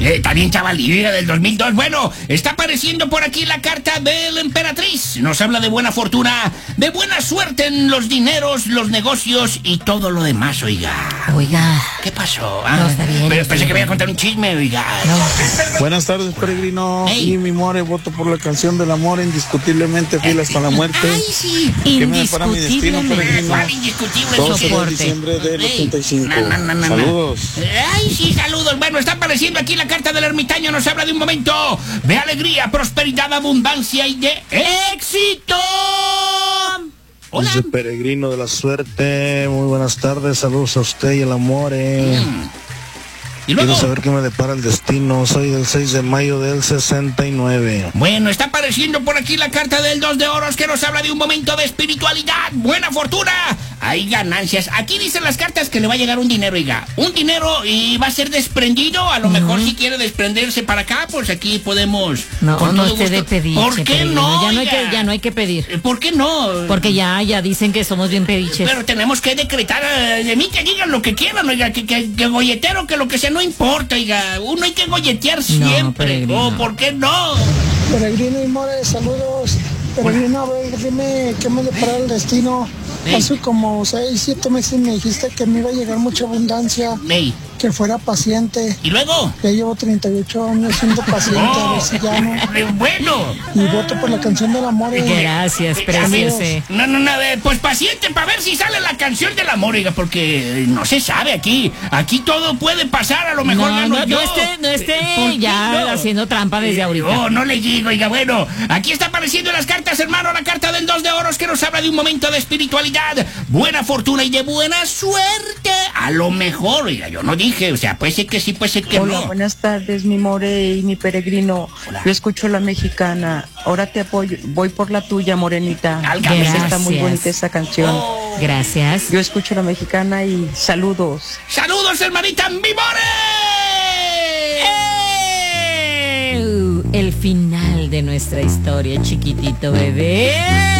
También chavalilla del 2002. Bueno, está apareciendo por aquí la carta de la emperatriz. Nos habla de buena fortuna, de buena suerte en los dineros, los negocios y todo lo demás, oiga. Oiga. ¿Qué pasó? No, está bien. Pero pensé que me iba a contar un chisme, oiga. No. Buenas tardes, peregrino. Hey. Y mi more, voto por la canción del amor, indiscutiblemente fiel hasta la muerte. Ay, sí. Que me depara mi destino, peregrino. ¿Cuál indiscutible 12 de soporte? diciembre del Ey. 85. No. Saludos. Ay, sí, saludos. Bueno, está apareciendo aquí la carta del ermitaño. Nos habla de un momento de alegría, prosperidad, abundancia y de éxito. Hola. Dice peregrino de la suerte. Muy buenas tardes. Saludos a usted y el amor. Y luego, Quiero saber qué me depara el destino. Soy del 6 de mayo del 69. bueno, está apareciendo por aquí la carta del 2 de oros que nos habla de un momento de espiritualidad, buena fortuna, hay ganancias. Aquí dicen las cartas que le va a llegar un dinero, oiga. Un dinero y va a ser desprendido. A lo mejor si quiere desprenderse para acá, pues aquí podemos. No, con no todo se dé gusto. pediche, ¿Por qué peregrino. no? Ya no hay que pedir. ¿Por qué no? Porque ya dicen que somos bien pediches. Pero tenemos que decretar de mí que digan lo que quieran, oiga, que golletero, que lo que sea, no importa, oiga. Uno hay que golletear siempre. peregrino. ¿Por qué no? Peregrino y More, saludos. Peregrino, a ver, dime qué me depara el destino. Ey. Hace como 6, 7 meses me dijiste que me iba a llegar mucha abundancia, Ey. que fuera paciente. ¿Y luego? Ya llevo 38 años siendo paciente, a ver si ya no. Bueno. Y voto por la canción del amor. Gracias, precioso. No, pues paciente para ver si sale la canción del amor, oiga, porque no se sabe aquí. Aquí todo puede pasar, a lo mejor gano yo. No esté ¿Por qué ya no? haciendo trampa desde ahorita. Oh, no le digo, oiga, bueno, aquí está apareciendo en las cartas, hermano, la carta del 2 de oros que nos habla de un momento de espiritualidad, buena fortuna y de buena suerte. A lo mejor, oiga, yo no dije, o sea, puede ser que sí, puede ser que Hola, no. buenas tardes, mi more y mi peregrino. Hola. Yo escucho la mexicana. Ahora te apoyo. Voy por la tuya, morenita. Álgame. Está muy Gracias. bonita esta canción. Oh. Gracias. Yo escucho la mexicana y saludos. Saludos, hermanita, mi more. El final de nuestra historia, chiquitito bebé.